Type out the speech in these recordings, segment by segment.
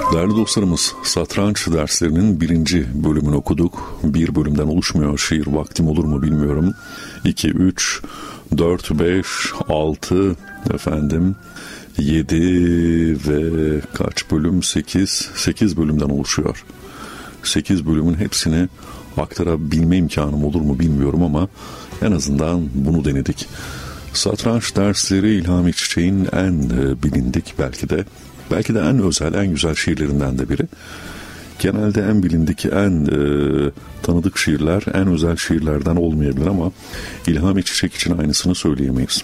Değerli dostlarımız, satranç derslerinin 1. bölümünü okuduk. Bir bölümden oluşmuyor şiir, vaktim olur mu bilmiyorum. 2, 3, 4, 5, 6, 7 ve kaç bölüm? 8 bölümden oluşuyor. 8 bölümün hepsini aktarabilme imkanım olur mu bilmiyorum ama en azından bunu denedik. Satranç dersleri İlhami Çiçek'in en bilindik belki de en özel, en güzel şiirlerinden de biri. Genelde en bilindik, en tanıdık şiirler, en özel şiirlerden olmayabilir ama İlhami Çiçek için aynısını söyleyemeyiz.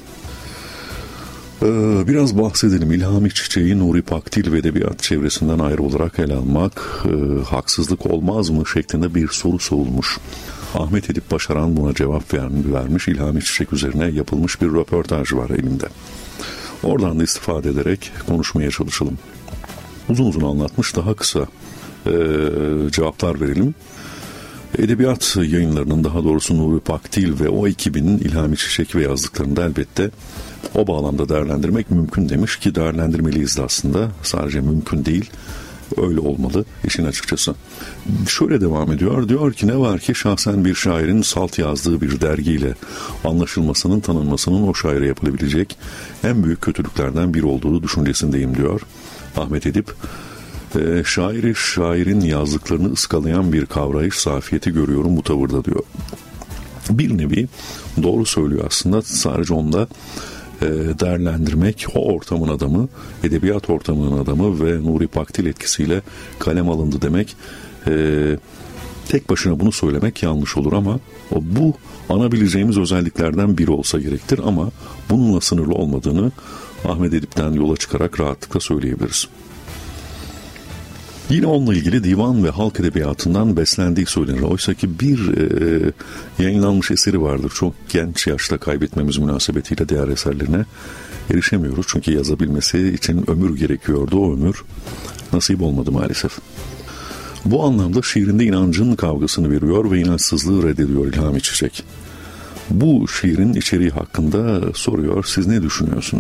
Biraz bahsedelim. İlhami Çiçek'i Nuri Pakdil ve edebiyat çevresinden ayrı olarak ele almak haksızlık olmaz mı şeklinde bir soru sorulmuş. Ahmet Edip Başaran buna cevap vermiş. İlhami Çiçek üzerine yapılmış bir röportaj var elimde. Oradan da istifade ederek konuşmaya çalışalım. Uzun uzun anlatmış, daha kısa cevaplar verelim. Edebiyat yayınlarının, daha doğrusu Nuri Pakdil ve o ekibinin İlhami Çiçek ve yazdıklarını da elbette o bağlamda değerlendirmek mümkün demiş ki değerlendirmeliyiz de aslında. Sadece mümkün değil, öyle olmalı işin açıkçası. Şöyle devam ediyor. Diyor ki ne var ki şahsen bir şairin salt yazdığı bir dergiyle anlaşılmasının, tanınmasının o şaire yapılabilecek en büyük kötülüklerden biri olduğu düşüncesindeyim diyor Ahmet Edip. Şairin yazdıklarını ıskalayan bir kavrayış zafiyeti görüyorum bu tavırda diyor. Bir nevi doğru söylüyor aslında, sadece onda değerlendirmek o ortamın adamı, edebiyat ortamının adamı ve Nuri Pakdil etkisiyle kalem alındı demek, tek başına bunu söylemek yanlış olur ama bu anabileceğimiz özelliklerden biri olsa gerektir ama bununla sınırlı olmadığını Ahmet Edip'ten yola çıkarak rahatlıkla söyleyebiliriz. Yine onunla ilgili divan ve halk edebiyatından beslendiği söylenir. Oysa ki bir yayınlanmış eseri vardır. Çok genç yaşta kaybetmemiz münasebetiyle diğer eserlerine erişemiyoruz. Çünkü yazabilmesi için ömür gerekiyordu. O ömür nasip olmadı maalesef. Bu anlamda şiirinde inancın kavgasını veriyor ve inançsızlığı reddediyor İlhami Çiçek. Bu şiirin içeriği hakkında soruyor. Siz ne düşünüyorsunuz?